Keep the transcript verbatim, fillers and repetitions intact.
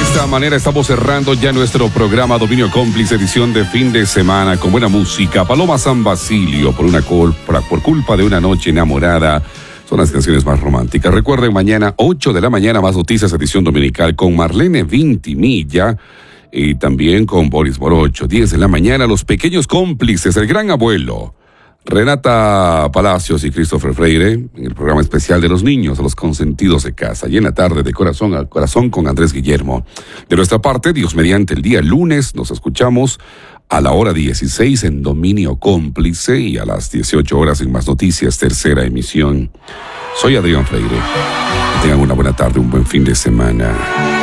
esta manera estamos cerrando ya nuestro programa Dominio Cómplice, edición de fin de semana, con buena música. Paloma San Basilio, por una culpa, por culpa de una noche enamorada. Son las canciones más románticas. Recuerden, mañana, ocho de la mañana, más noticias, edición dominical, con Marlene Vintimilla y también con Boris Morocho. diez de la mañana, Los Pequeños Cómplices, El Gran Abuelo. Renata Palacios y Christopher Freire en el programa especial de los niños, los consentidos de casa. Y en la tarde, de corazón a corazón, con Andrés Guillermo. De nuestra parte, Dios mediante, el día lunes nos escuchamos a la hora dieciséis en Dominio Cómplice y a las dieciocho horas en Más Noticias, tercera emisión. Soy Adrián Freire. Que tengan una buena tarde, un buen fin de semana.